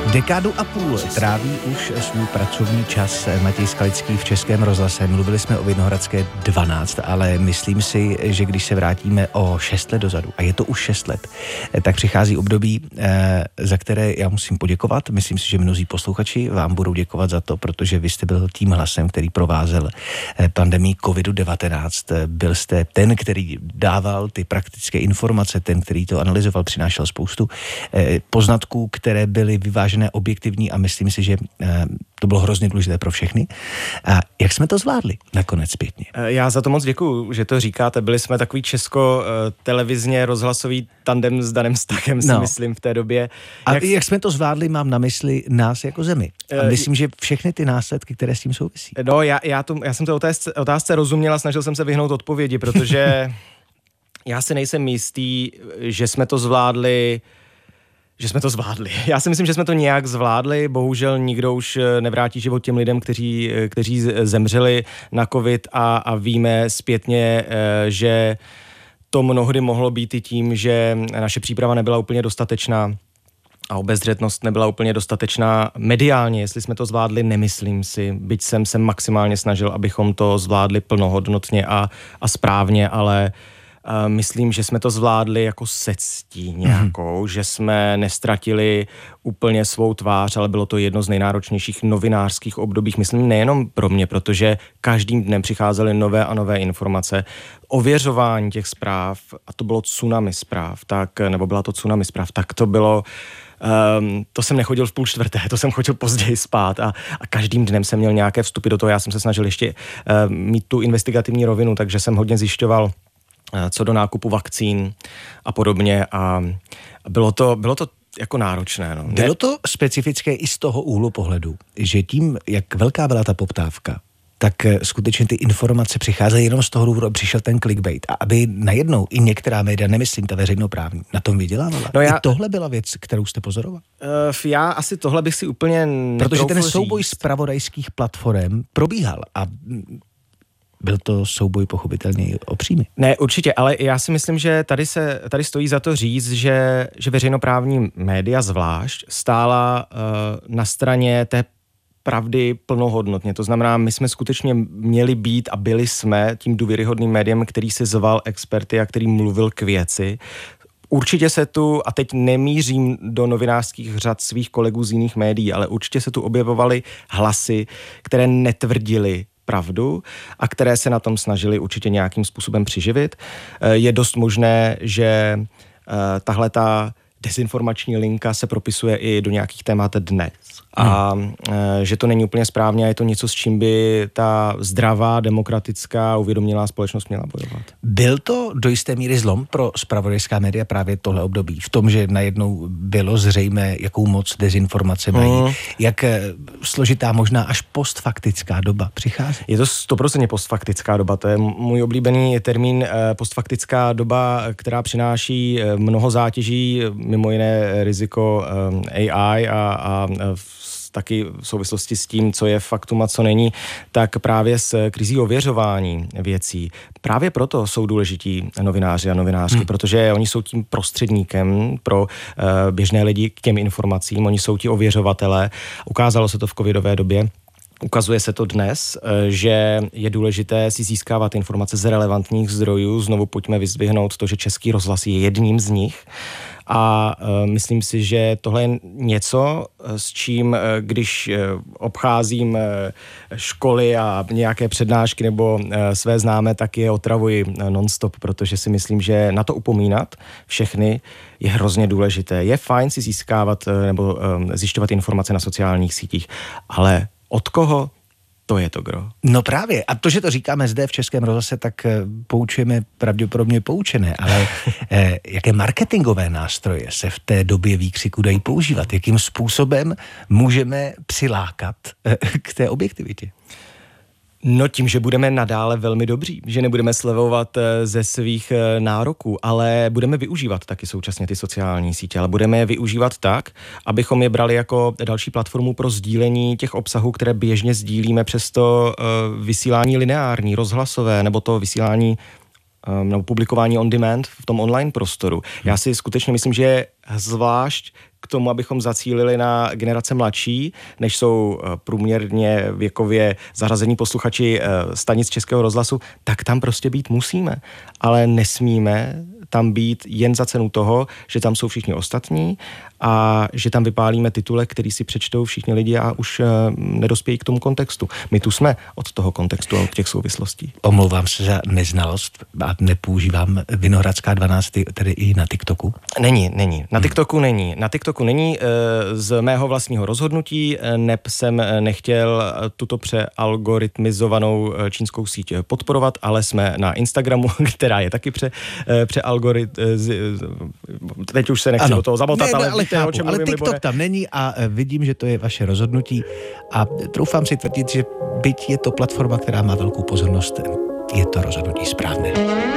Dekádu a půl tráví už svůj pracovní čas Matěj Skalický v Českém rozhlase. Mluvili jsme o Vinohradské 12, ale myslím si, že když se vrátíme o 6 let dozadu, a je to už 6 let, tak přichází období, za které já musím poděkovat. Myslím si, že mnozí posluchači vám budou děkovat za to, protože vy jste byl tím hlasem, který provázel pandemii COVID-19. Byl jste ten, který dával ty praktické informace, ten, který to analyzoval, přinášel spoustu poznatků, které byly vyvážené, objektivní a myslím si, že to bylo hrozně důležité pro všechny. A jak jsme to zvládli nakonec zpětně? Já za to moc děkuju, že to říkáte. Byli jsme takový česko-televizně rozhlasový tandem s Danem Stachem, si myslím, v té době. Jak jsme to zvládli, mám na mysli nás jako zemi. A myslím, že všechny ty následky, které s tím souvisí. No, já jsem to otázce rozuměl a snažil jsem se vyhnout odpovědi, protože já si nejsem jistý, že jsme to zvládli. Já si myslím, že jsme to nějak zvládli. Bohužel nikdo už nevrátí život těm lidem, kteří zemřeli na covid a víme zpětně, že to mnohdy mohlo být i tím, že naše příprava nebyla úplně dostatečná a obezřetnost nebyla úplně dostatečná mediálně. Jestli jsme to zvládli, nemyslím si. Byť jsem se maximálně snažil, abychom to zvládli plnohodnotně a správně, ale myslím, že jsme to zvládli jako se ctí nějakou, že jsme nestratili úplně svou tvář, ale bylo to jedno z nejnáročnějších novinářských období. Myslím nejenom pro mě, protože každým dnem přicházely nové a nové informace. Ověřování těch zpráv, a to bylo tsunami zpráv, byla to tsunami zpráv, tak to bylo. To jsem nechodil v 3:30, to jsem chodil později spát a každým dnem jsem měl nějaké vstupy do toho. Já jsem se snažil ještě mít tu investigativní rovinu, takže jsem hodně zjišťoval co do nákupu vakcín a podobně a bylo to jako náročné. No. Bylo to specifické i z toho úhlu pohledu, že tím, jak velká byla ta poptávka, tak skutečně ty informace přicházely jenom z toho důvodu, přišel ten clickbait. A aby najednou i některá média, nemyslím ta veřejnoprávní, na tom vydělávala. No I tohle byla věc, kterou jste pozoroval? Já asi tohle bych si úplně protože ten souboj zpravodajských platform probíhal a byl to souboj pochopitelně o příjmy. Ne, určitě, ale já si myslím, že tady stojí za to říct, že veřejnoprávní média zvlášť stála na straně té pravdy plnohodnotně. To znamená, my jsme skutečně měli být a byli jsme tím důvěryhodným médiem, který si zval experty a který mluvil k věci. Určitě se tu, a teď nemířím do novinářských řad svých kolegů z jiných médií, ale určitě se tu objevovaly hlasy, které netvrdily pravdu a které se na tom snažili určitě nějakým způsobem přiživit. Je dost možné, že tahleta dezinformační linka se propisuje i do nějakých témat dnes. A že to není úplně správně a je to něco, s čím by ta zdravá, demokratická, uvědomělá společnost měla bojovat. Byl to do jisté míry zlom pro zpravodajská média právě tohle období? V tom, že najednou bylo zřejmé, jakou moc dezinformace mají, jak složitá možná až postfaktická doba přichází? Je to 100% postfaktická doba, to je můj oblíbený termín, postfaktická doba, která přináší mnoho zátěží, mimo jiné riziko AI a taky v souvislosti s tím, co je faktum a co není, tak právě s krizí ověřování věcí. Právě proto jsou důležití novináři a novinářky, protože oni jsou tím prostředníkem pro běžné lidi k těm informacím, oni jsou ti ověřovatelé. Ukázalo se to v covidové době. Ukazuje se to dnes, že je důležité si získávat informace z relevantních zdrojů. Znovu pojďme vyzdvihnout to, že Český rozhlas je jedním z nich. A myslím si, že tohle je něco, s čím, když obcházím školy a nějaké přednášky nebo své známé, tak je otravuji non-stop, protože si myslím, že na to upomínat všechny je hrozně důležité. Je fajn si získávat nebo zjišťovat informace na sociálních sítích, ale od koho? To je to gro. No právě. A to, že to říkáme zde v Českém rozhlase, tak poučujeme pravděpodobně poučené, ale jaké marketingové nástroje se v té době výkřiku dají používat? Jakým způsobem můžeme přilákat k té objektivitě? No tím, že budeme nadále velmi dobří, že nebudeme slevovat ze svých nároků, ale budeme využívat taky současně ty sociální sítě, ale budeme je využívat tak, abychom je brali jako další platformu pro sdílení těch obsahů, které běžně sdílíme přes to vysílání lineární, rozhlasové, nebo to vysílání nebo publikování on demand v tom online prostoru. Já si skutečně myslím, že je zvlášť k tomu, abychom zacílili na generace mladší, než jsou průměrně věkově zařazení posluchači stanic Českého rozhlasu, tak tam prostě být musíme. Ale nesmíme tam být jen za cenu toho, že tam jsou všichni ostatní a že tam vypálíme titulek, který si přečtou všichni lidi a už nedospějí k tomu kontextu. My tu jsme od toho kontextu a od těch souvislostí. Omlouvám se za neznalost a nepoužívám Vinohradská 12 tedy i na TikToku? Není. Na TikToku není z mého vlastního rozhodnutí, neb jsem nechtěl tuto přealgoritmizovanou čínskou síť podporovat, ale jsme na Instagramu, která je taky teď už se nechci do toho zamotat, ale TikTok tam není a vidím, že to je vaše rozhodnutí a troufám si tvrdit, že byť je to platforma, která má velkou pozornost, je to rozhodnutí správné.